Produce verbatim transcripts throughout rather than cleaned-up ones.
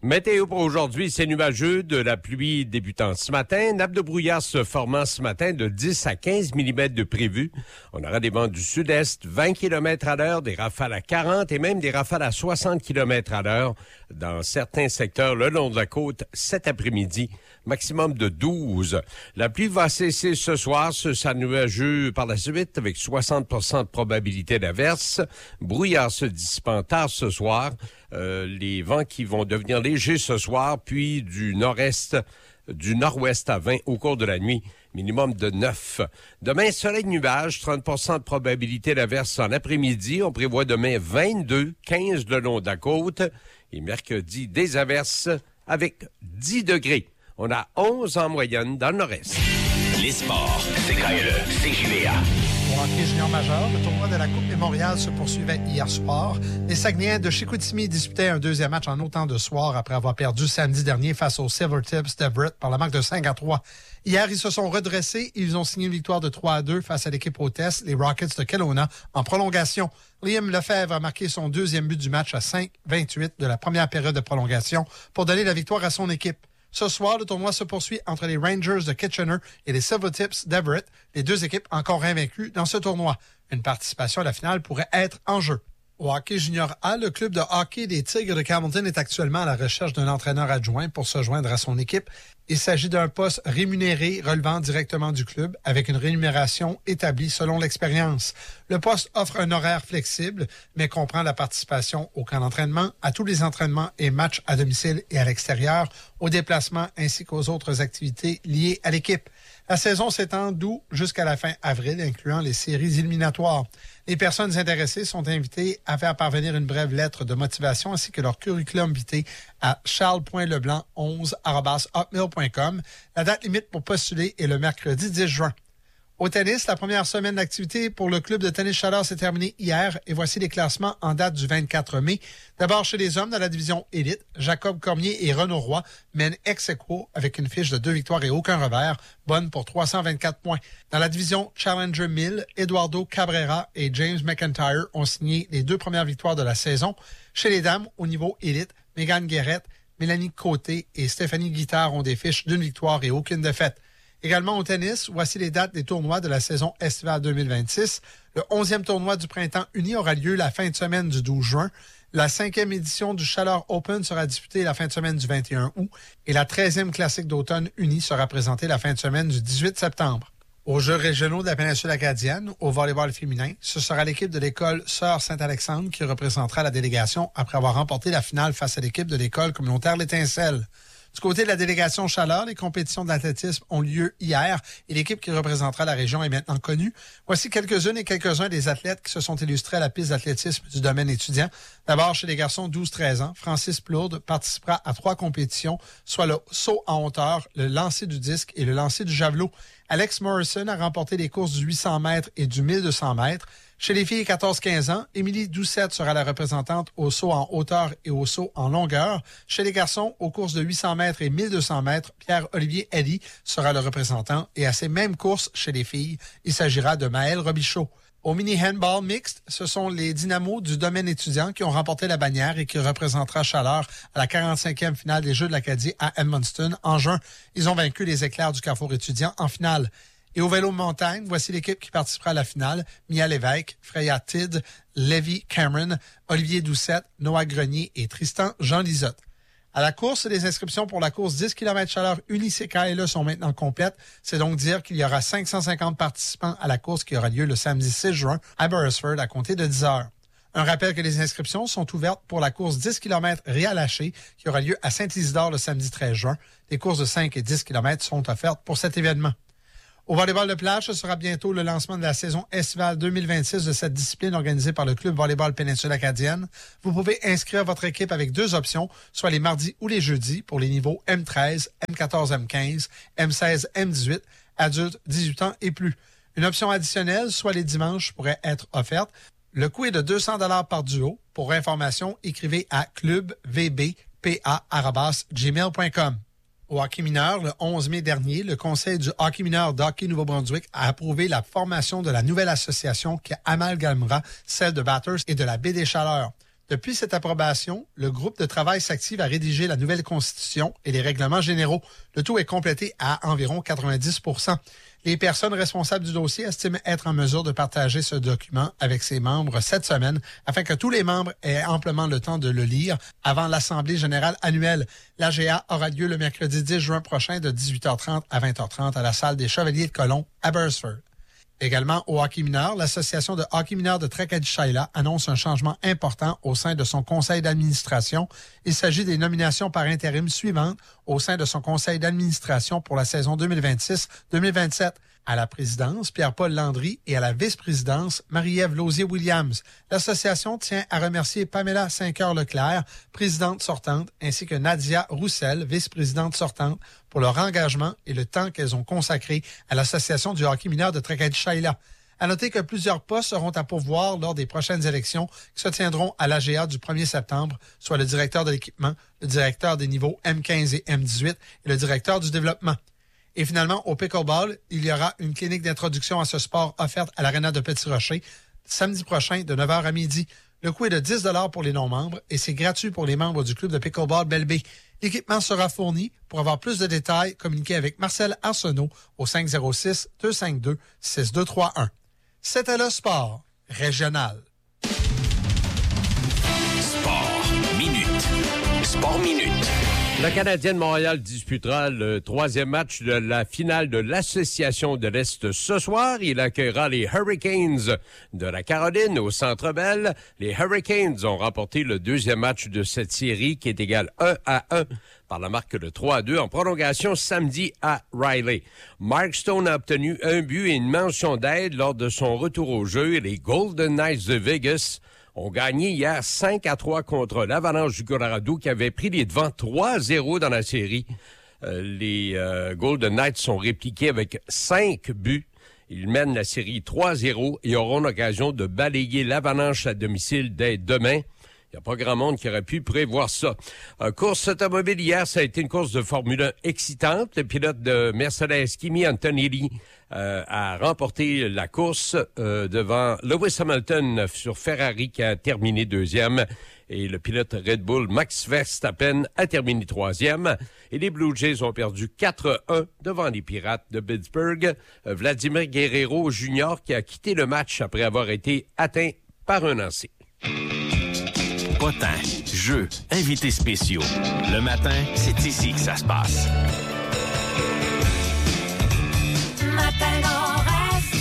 Météo pour aujourd'hui, c'est nuageux, de la pluie débutant ce matin, nappe de brouillard se formant ce matin de dix à quinze millimètres de prévu. On aura des vents du sud-est, vingt kilomètres à l'heure, des rafales à quarante et même des rafales à soixante kilomètres à l'heure dans certains secteurs le long de la côte cet après-midi, maximum de douze. La pluie va cesser ce soir, ce sera nuageux par la suite avec soixante pour cent de probabilité d'averse. Brouillard se dissipant tard ce soir. Euh, les vents qui vont devenir légers ce soir, puis du nord-est, du nord-ouest à vingt au cours de la nuit, minimum de neuf. Demain, soleil nuage, trente pour cent de probabilité d'averse en après-midi. On prévoit demain vingt-deux, quinze le long de la côte. Et mercredi, des averses avec dix degrés. On a onze en moyenne dans le nord-est. Les sports, c'est K L E, C J V A. Au hockey junior majeur, le tournoi de la Coupe Mémorial se poursuivait hier soir. Les Saguenayens de Chicoutimi disputaient un deuxième match en autant de soir après avoir perdu samedi dernier face aux Silvertips d'Everett par la marque de cinq à trois. Hier, ils se sont redressés. Ils ont signé une victoire de trois à deux face à l'équipe hôtesse, les Rockets de Kelowna, en prolongation. Liam Lefebvre a marqué son deuxième but du match à cinq vingt-huit de la première période de prolongation pour donner la victoire à son équipe. Ce soir, le tournoi se poursuit entre les Rangers de Kitchener et les Silvertips d'Everett, les deux équipes encore invaincues dans ce tournoi. Une participation à la finale pourrait être en jeu. Au hockey junior A, le club de hockey des Tigres de Campbellton est actuellement à la recherche d'un entraîneur adjoint pour se joindre à son équipe. Il s'agit d'un poste rémunéré relevant directement du club avec une rémunération établie selon l'expérience. Le poste offre un horaire flexible, mais comprend la participation au camp d'entraînement, à tous les entraînements et matchs à domicile et à l'extérieur, aux déplacements ainsi qu'aux autres activités liées à l'équipe. La saison s'étend d'août jusqu'à la fin avril, incluant les séries éliminatoires. Les personnes intéressées sont invitées à faire parvenir une brève lettre de motivation ainsi que leur curriculum vitae à charles point leblanc onze arobase hotmail point com. La date limite pour postuler est le mercredi dix juin. Au tennis, la première semaine d'activité pour le club de tennis Chaleur s'est terminée hier et voici les classements en date du vingt-quatre mai. D'abord, chez les hommes, dans la division élite, Jacob Cormier et Renaud Roy mènent ex aequo avec une fiche de deux victoires et aucun revers, bonne pour trois cent vingt-quatre points. Dans la division Challenger mille, Eduardo Cabrera et James McIntyre ont signé les deux premières victoires de la saison. Chez les dames, au niveau élite, Mégane Guérette, Mélanie Côté et Stéphanie Guittard ont des fiches d'une victoire et aucune défaite. Également au tennis, voici les dates des tournois de la saison estivale deux mille vingt-six. Le onzième tournoi du Printemps uni aura lieu la fin de semaine du douze juin. La cinquième édition du Chaleur Open sera disputée la fin de semaine du vingt et un août. Et la treizième classique d'automne uni sera présentée la fin de semaine du dix-huit septembre. Aux Jeux régionaux de la péninsule acadienne, au volleyball féminin, ce sera l'équipe de l'école Sœur Saint-Alexandre qui représentera la délégation après avoir remporté la finale face à l'équipe de l'école communautaire L'Étincelle. Du côté de la délégation Chaleur, les compétitions d'athlétisme ont lieu hier et l'équipe qui représentera la région est maintenant connue. Voici quelques-unes et quelques-uns des athlètes qui se sont illustrés à la piste d'athlétisme du domaine étudiant. D'abord, chez les garçons douze treize ans, Francis Plourde participera à trois compétitions, soit le saut en hauteur, le lancer du disque et le lancer du javelot. Alex Morrison a remporté les courses du huit cents mètres et du mille deux cents mètres. Chez les filles quatorze quinze ans, Émilie Doucette sera la représentante au saut en hauteur et au saut en longueur. Chez les garçons, aux courses de huit cents mètres et mille deux cents mètres, Pierre-Olivier Eddy sera le représentant. Et à ces mêmes courses chez les filles, il s'agira de Maëlle Robichaud. Au mini-handball mixte, ce sont les Dynamos du domaine étudiant qui ont remporté la bannière et qui représentera Chaleur à la quarante-cinquième finale des Jeux de l'Acadie à Edmundston en juin. Ils ont vaincu les Éclairs du Carrefour étudiant en finale. Et au vélo montagne, voici l'équipe qui participera à la finale. Mia Lévesque, Freya Tidd, Lévi Cameron, Olivier Doucette, Noah Grenier et Tristan Jean Lisotte. À la course, les inscriptions pour la course dix kilomètres Chaleur Uni-C K L E sont maintenant complètes. C'est donc dire qu'il y aura cinq cent cinquante participants à la course qui aura lieu le samedi six juin à Beresford à compter de dix heures. Un rappel que les inscriptions sont ouvertes pour la course dix kilomètres Réal-Haché qui aura lieu à Saint-Isidore le samedi treize juin. Les courses de cinq et dix kilomètres sont offertes pour cet événement. Au volleyball de plage, ce sera bientôt le lancement de la saison estivale deux mille vingt-six de cette discipline organisée par le club volleyball péninsule acadienne. Vous pouvez inscrire votre équipe avec deux options, soit les mardis ou les jeudis pour les niveaux M treize, M quatorze, M quinze, M seize, M dix-huit, adultes dix-huit ans et plus. Une option additionnelle, soit les dimanches, pourrait être offerte. Le coût est de deux cents dollars par duo. Pour information, écrivez à club v b p a arobase gmail point com. Au hockey mineur, le onze mai dernier, le Conseil du hockey mineur d'Hockey Nouveau-Brunswick a approuvé la formation de la nouvelle association qui amalgamera celle de Bathurst et de la Baie des Chaleurs. Depuis cette approbation, le groupe de travail s'active à rédiger la nouvelle constitution et les règlements généraux. Le tout est complété à environ quatre-vingt-dix pour cent. Les personnes responsables du dossier estiment être en mesure de partager ce document avec ses membres cette semaine afin que tous les membres aient amplement le temps de le lire avant l'Assemblée générale annuelle. L'A G A aura lieu le mercredi dix juin prochain de dix-huit heures trente à vingt heures trente à la salle des Chevaliers de Colomb à Burstford. Également, au hockey mineur, l'Association de hockey mineur de Tracadie-Shaila annonce un changement important au sein de son conseil d'administration. Il s'agit des nominations par intérim suivantes au sein de son conseil d'administration pour la saison deux mille vingt-six deux mille vingt-sept. À la présidence, Pierre-Paul Landry, et à la vice-présidence, Marie-Ève Lausier-Williams. L'association tient à remercier Pamela Cinqueur-Leclerc, présidente sortante, ainsi que Nadia Roussel, vice-présidente sortante, pour leur engagement et le temps qu'elles ont consacré à l'Association du hockey mineur de Tracadie-Shaila. À noter que plusieurs postes seront à pourvoir lors des prochaines élections qui se tiendront à l'A G A du premier septembre, soit le directeur de l'équipement, le directeur des niveaux M quinze et M dix-huit et le directeur du développement. Et finalement, au pickleball, il y aura une clinique d'introduction à ce sport offerte à l'Arena de Petit-Rocher samedi prochain de neuf heures à midi. Le coût est de dix dollars pour les non-membres et c'est gratuit pour les membres du club de pickleball Belle-Baie. L'équipement sera fourni. Pour avoir plus de détails, communiquez avec Marcel Arsenault au cinq zéro six, deux cinq deux, six deux trois un. C'était le sport régional. Sport Minute. Sport Minute. Le Canadien de Montréal disputera le troisième match de la finale de l'Association de l'Est ce soir. Il accueillera les Hurricanes de la Caroline au Centre Bell. Les Hurricanes ont remporté le deuxième match de cette série qui est égal un à un par la marque de trois à deux en prolongation samedi à Riley. Mark Stone a obtenu un but et une mention d'aide lors de son retour au jeu. Les Golden Knights de Vegas ont gagné hier cinq à trois contre l'Avalanche du Colorado qui avait pris les devants trois à zéro dans la série. Euh, les euh, Golden Knights sont répliqués avec cinq buts. Ils mènent la série trois à zéro et auront l'occasion de balayer l'Avalanche à domicile dès demain. Il n'y a pas grand monde qui aurait pu prévoir ça. Euh, course automobile hier, ça a été une course de Formule un excitante. Le pilote de Mercedes, Kimi Antonelli, euh, a remporté la course euh, devant Lewis Hamilton sur Ferrari qui a terminé deuxième. Et le pilote Red Bull, Max Verstappen, a terminé troisième. Et les Blue Jays ont perdu quatre à un devant les Pirates de Pittsburgh. Euh, Vladimir Guerrero Junior qui a quitté le match après avoir été atteint par un lancer. Potins, jeux, invités spéciaux. Le matin, c'est ici que ça se passe. Matin Nord-Est.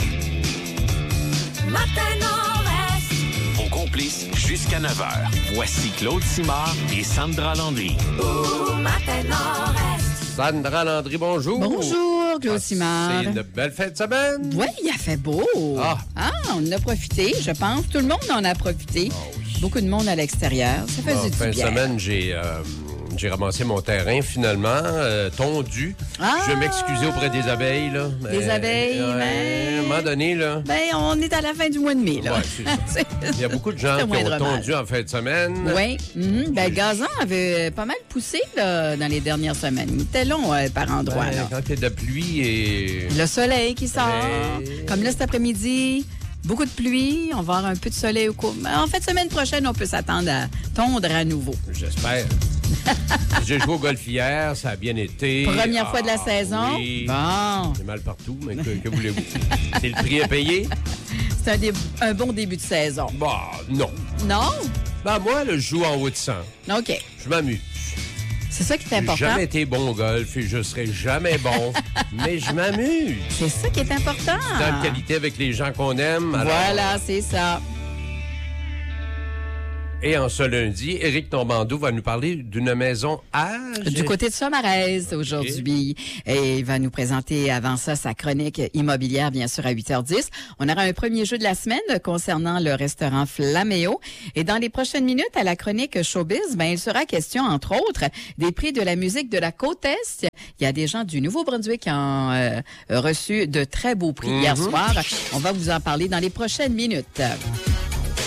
Matin Nord-Est. Vos complices jusqu'à neuf heures. Voici Claude Simard et Sandra Landry. Ouh, Matin Nord-Est. Sandra Landry, bonjour. Bonjour, Claude Simard. C'est une belle fin de semaine. Oui, il a fait beau. Ah. ah, on en a profité, je pense. Tout le monde en a profité. Ah oui. Beaucoup de monde à l'extérieur. Ça faisait Bon, du fin de bien. semaine, j'ai, euh, j'ai ramassé mon terrain finalement, euh, tondu. Ah! Je vais m'excuser auprès des abeilles. Là. Des abeilles, ouais, mais- À un moment donné, là. Ben, on est à la fin du mois de mai, là. Ouais, c'est ça. Il y a beaucoup de gens C'est qui moindre ont mal. tondu en fin de semaine. Oui. Mhm. Ben, le gazon avait pas mal poussé là, dans les dernières semaines. Il était long euh, par endroits. Ben, là. quand il y a de la pluie et... Le soleil qui sort. Mais- Comme là, cet après-midi, beaucoup de pluie. On va avoir un peu de soleil au cours. En fait, semaine prochaine, on peut s'attendre à tondre à nouveau. J'espère. J'ai joué au golf hier, ça a bien été. Première Ah, fois de la saison. Oui. Bon. J'ai mal partout, mais que, que voulez-vous? C'est le prix à payer? C'est un, dé- un bon début de saison. Bah, non. Non? Ben, moi, là, je joue en haut de cent. OK. Je m'amuse. C'est ça qui est J'ai important. jamais été bon au golf et je serai jamais bon, mais je m'amuse. C'est ça qui est important. Dans de qualité avec les gens qu'on aime. alors- Voilà, c'est ça. Et en ce lundi, Éric Normando va nous parler d'une maison âge. Du côté de Somarez aujourd'hui. Et il va nous présenter avant ça sa chronique immobilière, bien sûr, à huit heures dix. On aura un premier jeu de la semaine concernant le restaurant Flaméo. Et dans les prochaines minutes, à la chronique Showbiz, ben, il sera question, entre autres, des prix de la musique de la Côte-Est. Il y a des gens du Nouveau-Brunswick qui ont euh, reçu de très beaux prix hier Mm-hmm. soir. On va vous en parler dans les prochaines minutes.